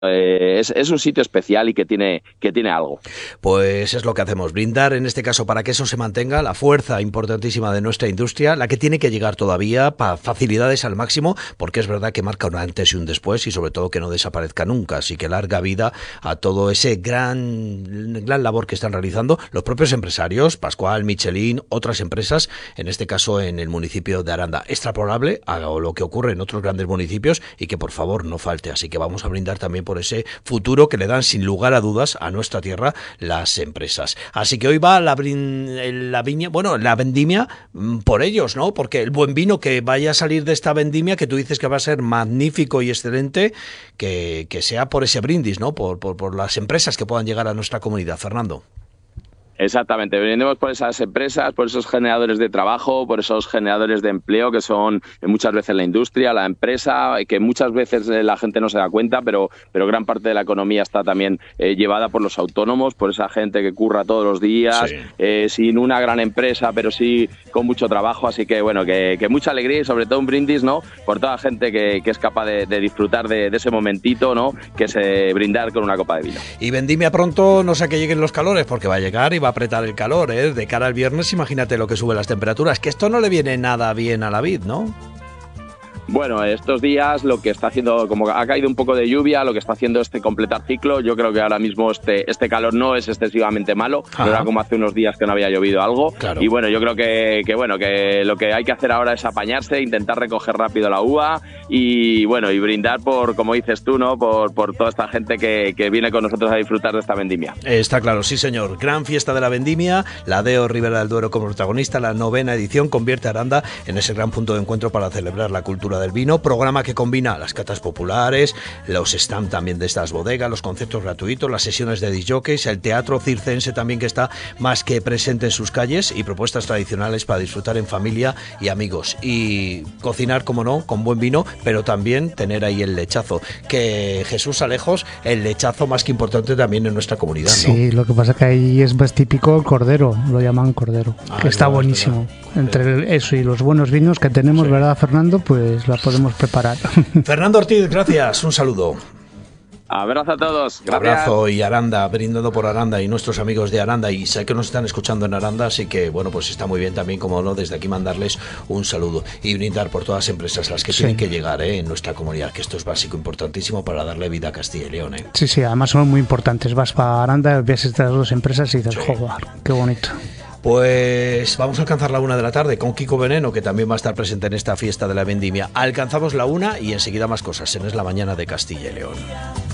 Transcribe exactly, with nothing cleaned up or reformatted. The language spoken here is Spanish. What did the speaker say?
eh, es, es un sitio especial y que tiene, que tiene algo. Pues es lo que hacemos, brindar en este caso para que eso se mantenga, la fuerza importantísima de nuestra industria, la que tiene que llegar todavía para facilidades al máximo, porque es verdad que marca un antes y un después y sobre todo que no desaparezca nunca, así que larga vida a todo ese gran, gran labor que están realizando los propios empresarios, Pascual, Michelin, otras empresas, en este caso en el municipio de Aranda, extrapolable a lo que ocurre en otros grandes municipios y que por favor no falte, así que vamos a brindar también por ese futuro que le dan sin lugar a dudas a nuestra tierra las empresas. Así que hoy va la, la viña, bueno, la vendimia por ellos, ¿no? Porque el buen vino que vaya a salir de esta vendimia, que tú dices que va a ser magnífico y excelente, que, que sea por ese brindis, ¿no? Por, por, por las empresas que puedan llegar a nuestra comunidad, Fernando. Exactamente, vendemos por esas empresas, por esos generadores de trabajo, por esos generadores de empleo que son muchas veces la industria, la empresa, que muchas veces la gente no se da cuenta, pero, pero gran parte de la economía está también eh, llevada por los autónomos, por esa gente que curra todos los días, sí. eh, sin una gran empresa, pero sí con mucho trabajo, así que bueno, que, que mucha alegría y sobre todo un brindis, ¿no? Por toda la gente que, que es capaz de, de disfrutar de, de ese momentito, ¿no? Que es eh, brindar con una copa de vino. Y vendimia pronto, no sé a que lleguen los calores, porque va a llegar y va a apretar el calor, ¿eh? De cara al viernes, imagínate lo que sube las temperaturas, que esto no le viene nada bien a la vid, ¿no? Bueno, estos días lo que está haciendo, como ha caído un poco de lluvia, lo que está haciendo este completar ciclo, yo creo que ahora mismo este, este calor no es excesivamente malo, no era como hace unos días que no había llovido algo, claro. Y bueno, yo creo que, que bueno, que lo que hay que hacer ahora es apañarse, intentar recoger rápido la uva y bueno, y brindar por, como dices tú, ¿no? Por, por toda esta gente que, que viene con nosotros a disfrutar de esta vendimia. Está claro, sí señor, gran fiesta de la vendimia, la Deo Ribera del Duero como protagonista, la novena edición convierte a Aranda en ese gran punto de encuentro para celebrar la cultura del vino, programa que combina las catas populares, los stand también de estas bodegas, los conceptos gratuitos, las sesiones de disc jockeys, el teatro circense también que está más que presente en sus calles y propuestas tradicionales para disfrutar en familia y amigos y cocinar, como no, con buen vino, pero también tener ahí el lechazo, que Jesús Alejos, el lechazo más que importante también en nuestra comunidad, ¿no? Sí, lo que pasa que ahí es más típico el cordero, lo llaman cordero, ah, que está buenísimo. Entre eso y los buenos vinos que tenemos, sí. ¿Verdad, Fernando? Pues la podemos preparar. Fernando Ortiz, gracias, un saludo. Abrazo a todos. Gracias. Abrazo y Aranda, brindando por Aranda y nuestros amigos de Aranda, y sé que nos están escuchando en Aranda, así que bueno, pues está muy bien también, como no, desde aquí mandarles un saludo y brindar por todas las empresas a las que sí. tienen que llegar ¿eh? en nuestra comunidad, que esto es básico, importantísimo para darle vida a Castilla y León. ¿eh? Sí, sí, además son muy importantes. Vas para Aranda, ves estas dos empresas y dices, sí. joder, qué bonito. Pues vamos a alcanzar la una de la tarde con Kiko Veneno, que también va a estar presente en esta fiesta de la vendimia. Alcanzamos la una y enseguida más cosas en Es la Mañana de Castilla y León.